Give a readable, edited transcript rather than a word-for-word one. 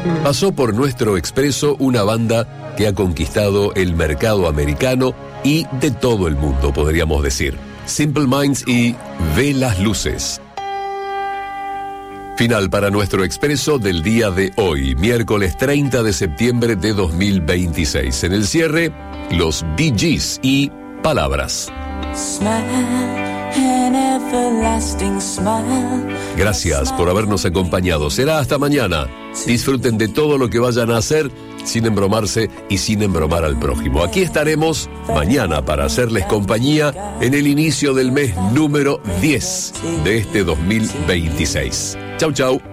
Pasó por nuestro expreso una banda que ha conquistado el mercado americano y de todo el mundo, podríamos decir. Simple Minds y Ve las luces. Final para nuestro expreso del día de hoy, miércoles 30 de septiembre de 2026. En el cierre, los Bee Gees y Palabras. Gracias por habernos acompañado. Será hasta mañana. Disfruten de todo lo que vayan a hacer sin embromarse y sin embromar al prójimo. Aquí estaremos mañana para hacerles compañía en el inicio del mes número 10 de este 2026. Chau, chau.